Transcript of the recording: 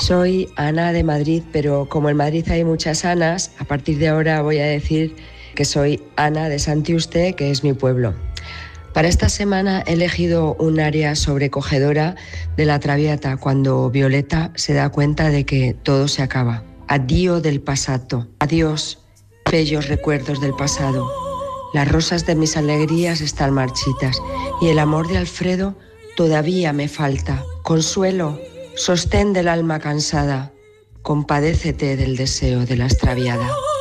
Soy Ana de Madrid, pero como en Madrid hay muchas Anas, a partir de ahora voy a decir que soy Ana de Santiuste, que es mi pueblo. Para esta semana he elegido un área sobrecogedora de la Traviata, cuando Violeta se da cuenta de que todo se acaba. Addio del passato. Adiós, bellos recuerdos del pasado. Las rosas de mis alegrías están marchitas y el amor de Alfredo todavía me falta. Consuelo, sostén del alma cansada, compadécete del deseo de la extraviada.